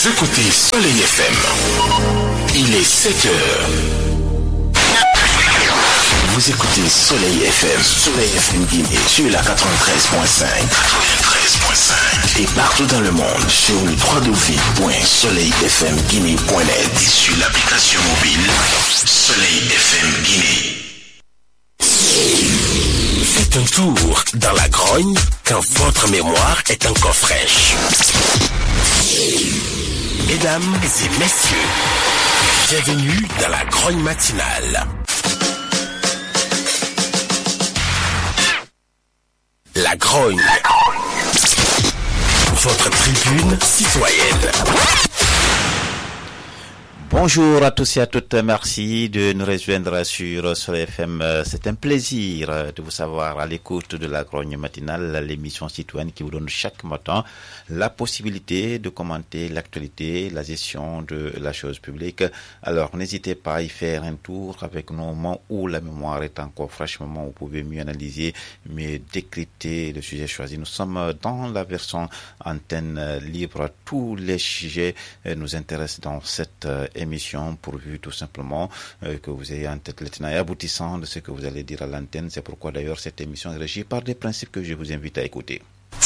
Vous écoutez Soleil FM. Il est 7 heures. Vous écoutez Soleil FM. Soleil FM Guinée sur la 93.5 et partout dans le monde sur le www.soleilfmguinée.net et sur l'application mobile Soleil FM Guinée. Faites un tour dans la grogne quand votre mémoire est encore fraîche. Mesdames et messieurs, bienvenue dans la grogne matinale. La grogne, votre tribune citoyenne. Bonjour à tous et à toutes, merci de nous rejoindre sur Soleil FM. C'est un plaisir de vous savoir à l'écoute de la grogne matinale, l'émission citoyenne qui vous donne chaque matin la possibilité de commenter l'actualité, la gestion de la chose publique. Alors n'hésitez pas à y faire un tour avec nous au moment où la mémoire est encore fraîche, au moment où vous pouvez mieux analyser, mieux décrypter le sujet choisi. Nous sommes dans la version antenne libre. Tous les sujets nous intéressent dans cette émission, pourvu tout simplement que vous ayez en tête les tenants et aboutissants de ce que vous allez dire à l'antenne. C'est pourquoi d'ailleurs cette émission est régie par des principes que je vous invite à écouter.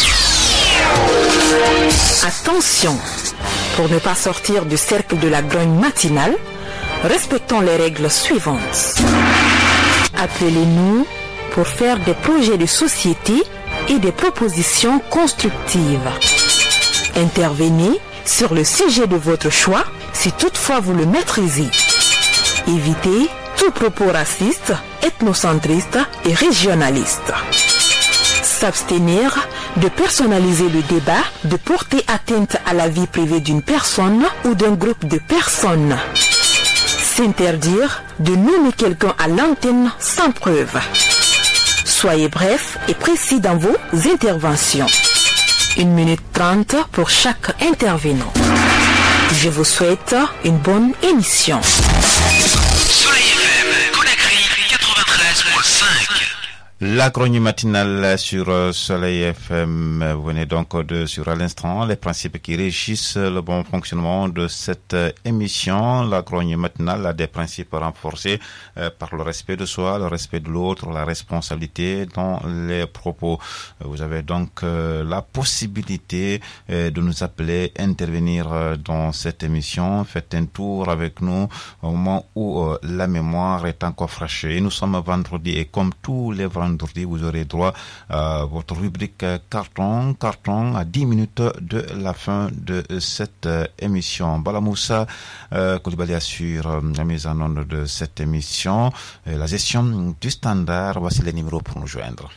Attention, pour ne pas sortir du cercle de la grogne matinale, respectons les règles suivantes. Appelez-nous pour faire des projets de société et des propositions constructives. Intervenez sur le sujet de votre choix si toutefois vous le maîtrisez. Évitez tout propos raciste, ethnocentriste et régionaliste. S'abstenir de personnaliser le débat, de porter atteinte à la vie privée d'une personne ou d'un groupe de personnes. S'interdire de nommer quelqu'un à l'antenne sans preuve. Soyez bref et précis dans vos interventions. 1 minute 30 pour chaque intervenant. Je vous souhaite une bonne émission. Soleil FM, Conakry 93.5. La grogne matinale sur Soleil FM. Vous venez donc de sur à l'instant les principes qui régissent le bon fonctionnement de cette émission. La grogne matinale a des principes renforcés par le respect de soi, le respect de l'autre, la responsabilité dans les propos. Vous avez donc la possibilité de nous appeler, intervenir dans cette émission. Faites un tour avec nous au moment où la mémoire est encore fraîche. Et nous sommes vendredi et comme tous les vendredis, vous aurez droit à votre rubrique carton à 10 minutes de la fin de cette émission. Balamoussa Koulibaly assure la mise en onde de cette émission, la gestion du standard. Voici les numéros pour nous joindre.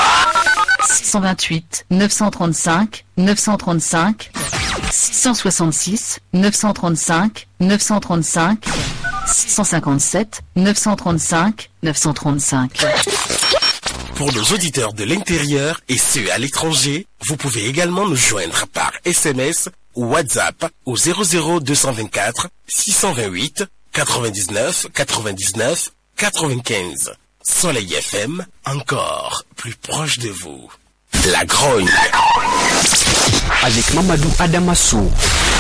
628 935 935 666 935 935 657 935 935. Pour nos auditeurs de l'intérieur et ceux à l'étranger, vous pouvez également nous joindre par SMS ou WhatsApp au 00224 628 99 99 95. Soleil FM, encore plus proche de vous. La grogne. Avec Mamadou Adamassou.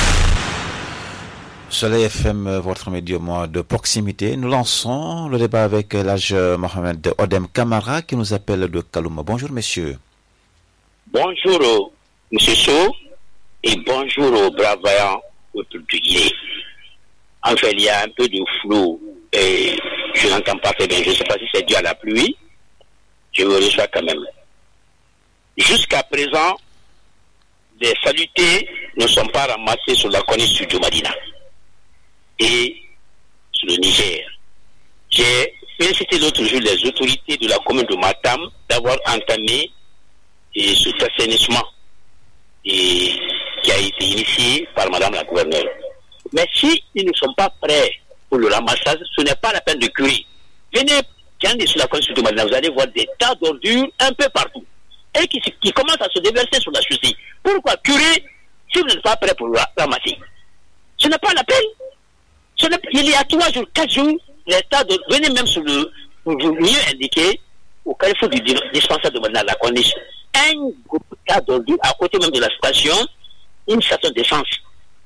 Soleil FM, votre médium de proximité. Nous lançons le débat avec l'âge Mohamed Odem Kamara qui nous appelle de Kalouma. Bonjour monsieur. Bonjour monsieur Sow et bonjour aux braves vaillants peuple de Guinée. En fait, il y a un peu de flou et je n'entends pas très bien. Je ne sais pas si c'est dû à la pluie. Je vous reçois quand même. Jusqu'à présent, les salutés ne sont pas ramassés sur la corniche du Madina et sur le Niger. J'ai félicité l'autre jour les autorités de la commune de Matam d'avoir entamé ce assainissement qui a été initié par Madame la gouverneure. Mais si ils ne sont pas prêts pour le ramassage, ce n'est pas la peine de curer. Venez, quand on est sur la corniche du Madina, vous allez voir des tas d'ordures un peu partout et qui commencent à se déverser sur la chaussée. Pourquoi curer si vous n'êtes pas prêt pour le ramasser? Ce n'est pas la peine. Il y a 3 jours, 4 jours, l'État venez même sur le mieux indiqué au carrefour du dispensaire de Madina, la corniche. Un gros tas d'ordures à côté même de la station, une station d'essence.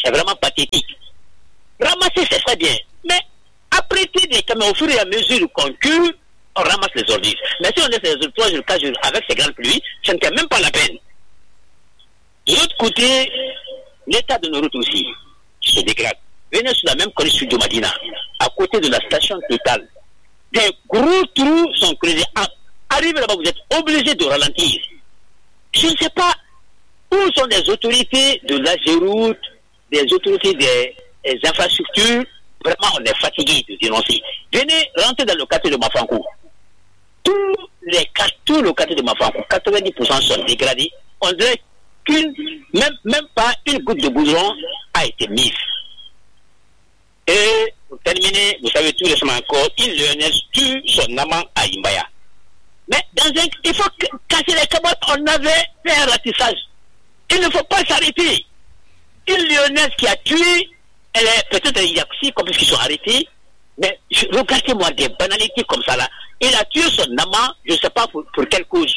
C'est vraiment pathétique. Ramasser, c'est très bien. Mais apprêter des camions au fur et à mesure qu'on cure, on ramasse les ordures. Mais si on laisse les ordures 3 jours, 4 jours avec ces grandes pluies, ça ne tient même pas la peine. De l'autre côté, l'état de nos routes aussi se dégrade. Venez sur la même colline sud de Madina, à côté de la station Total. Des gros trous sont creusés. Arrivez là-bas, vous êtes obligé de ralentir. Je ne sais pas où sont les autorités de l'AGEROUTE, des autorités des infrastructures. Vraiment, on est fatigué de dénoncer. Venez rentrer dans le quartier de Mafankou. Tout le quartier de Mafankou, 90% sont dégradés. On dirait même pas une goutte de goudron a été mise. Et pour terminer, vous savez tout récemment encore, une lionesse tue son amant à Imbaya. Mais il faut casser les cabottes, on avait fait un ratissage. Il ne faut pas s'arrêter. Une lionesse qui a tué, elle est peut-être il y a 6 complices qui sont arrêtés, mais regardez-moi des banalités comme ça là. Il a tué son amant, je ne sais pas pour quelle cause.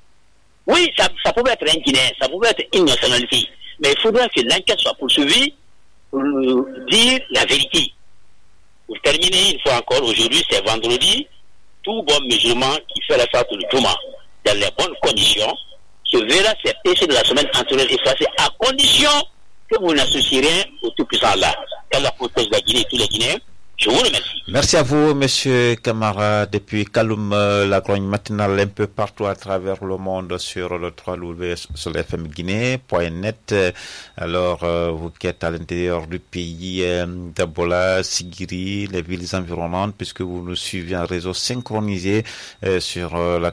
Oui, ça pouvait être un Guinéen, ça pouvait être une nationalité, mais il faudrait que l'enquête soit poursuivie pour dire la vérité. Pour terminer, une fois encore, aujourd'hui c'est vendredi, tout bon musulman qui fait la sorte de Touma dans les bonnes conditions se verra ses péchés de la semaine antérieure effacés à condition que vous n'associez rien au tout-puissant là. Qu'Allah protège la Guinée et tous les Guinéens. Je vous remercie. Merci à vous, Monsieur Camara, depuis Kaloum, la grogne matinale un peu partout à travers le monde sur le 3W sur l'FM Guinée.net. Alors, vous qui êtes à l'intérieur du pays, Dabola, Sigiri, les villes environnantes, puisque vous nous suivez en réseau synchronisé sur la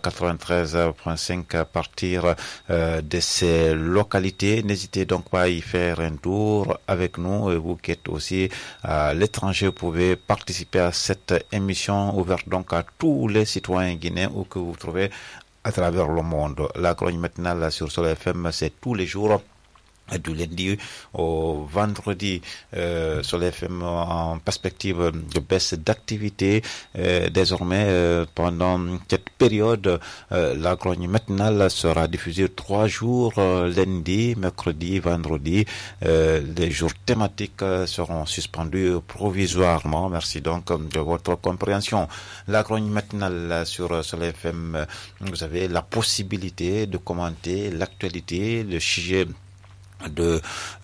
93.5 à partir de ces localités. N'hésitez donc pas à y faire un tour avec nous. Et vous qui êtes aussi à l'étranger, vous pouvez participer à cette émission ouverte donc à tous les citoyens guinéens où que vous trouvez à travers le monde. La grogne matinale sur Soleil FM, c'est tous les jours du lundi au vendredi sur les FM en perspective de baisse d'activité. Désormais, pendant cette période, la grogne matinale sera diffusée 3 jours, lundi, mercredi, vendredi. Les jours thématiques seront suspendus provisoirement. Merci donc de votre compréhension. La grogne matinale sur les FM, vous avez la possibilité de commenter l'actualité, le sujet de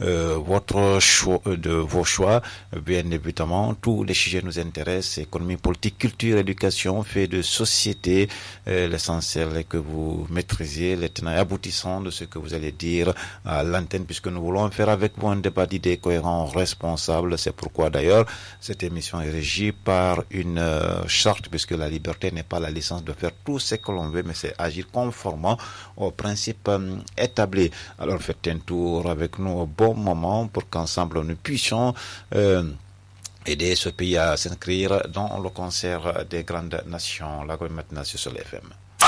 votre choix, de vos choix. Bien évidemment, tous les sujets nous intéressent: économie, politique, culture, éducation, fait de société. L'essentiel est que vous maîtrisiez les tenants et aboutissants de ce que vous allez dire à l'antenne, puisque nous voulons faire avec vous un débat d'idées cohérent, responsable. C'est pourquoi d'ailleurs cette émission est régie par une charte, puisque la liberté n'est pas la licence de faire tout ce que l'on veut, mais c'est agir conformément aux principes établis. Alors faites un tour avec nous au bon moment pour qu'ensemble nous puissions aider ce pays à s'inscrire dans le concert des grandes nations. La grogne matinale sur l'FM.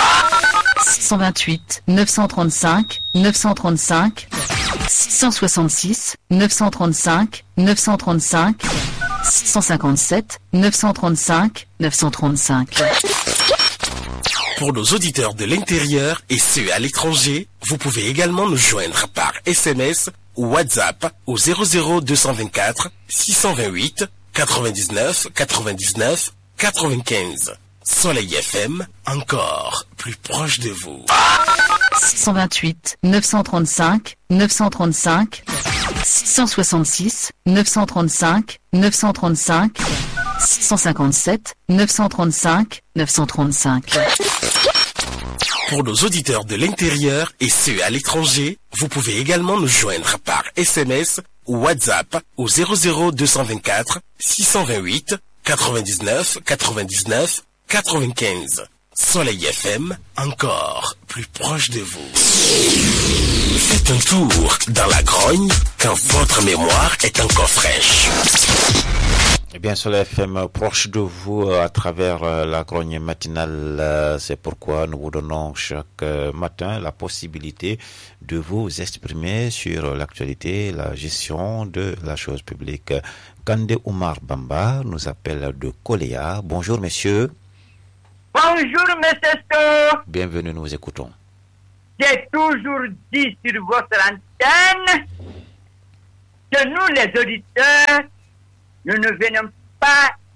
628 935 935 666 935 935 657 935 935. Pour nos auditeurs de l'intérieur et ceux à l'étranger, vous pouvez également nous joindre par SMS ou WhatsApp au 00224 628 99 99 95. Soleil FM, encore plus proche de vous. 628 935 935 666 935 935 657 935 935. Pour nos auditeurs de l'intérieur et ceux à l'étranger, vous pouvez également nous joindre par SMS ou WhatsApp au 00224 628 99 99 95. Soleil FM, encore plus proche de vous. Faites un tour dans la grogne quand votre mémoire est encore fraîche. Eh bien, Soleil FM proche de vous à travers la grogne matinale. C'est pourquoi nous vous donnons chaque matin la possibilité de vous exprimer sur l'actualité, la gestion de la chose publique. Kande Oumar Bamba nous appelle de Koléa. Bonjour, messieurs. Bonjour, monsieur Sto. Bienvenue, nous écoutons. J'ai toujours dit sur votre antenne que nous, les auditeurs, nous ne venons pas